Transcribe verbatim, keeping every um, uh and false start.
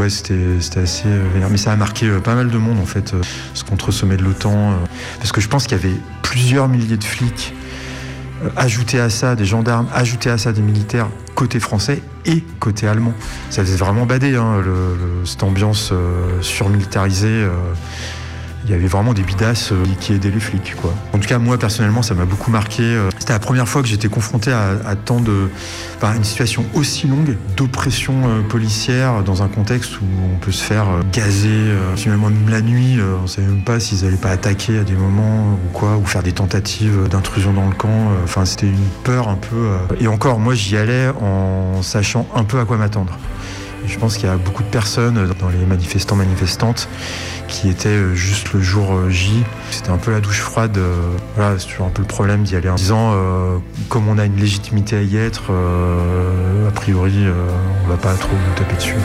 ouais, c'était, c'était assez euh, vénère. Mais ça a marqué euh, pas mal de monde, en fait, euh, ce contre-sommet de l'OTAN. Euh, parce que je pense qu'il y avait plusieurs milliers de flics euh, ajoutés à ça, des gendarmes, ajoutés à ça des militaires, côté français et côté allemand. Ça faisait vraiment bader, hein, le, le, cette ambiance euh, surmilitarisée. Euh, Il y avait vraiment des bidasses euh, qui aidaient les flics, quoi. En tout cas, moi, personnellement, ça m'a beaucoup marqué. Euh, c'était la première fois que j'étais confronté à, à tant de... Enfin, une situation aussi longue d'oppression euh, policière dans un contexte où on peut se faire euh, gazer. Euh, finalement, même la nuit, euh, on ne savait même pas s'ils n'allaient pas attaquer à des moments ou quoi, ou faire des tentatives d'intrusion dans le camp. Enfin, euh, c'était une peur un peu... Euh... Et encore, moi, j'y allais en sachant un peu à quoi m'attendre. Et je pense qu'il y a beaucoup de personnes dans les manifestants, manifestantes qui étaient juste le jour J. C'était un peu la douche froide. Voilà, c'est toujours un peu le problème d'y aller en disant euh, comme on a une légitimité à y être, euh, a priori, euh, on va pas trop nous taper dessus.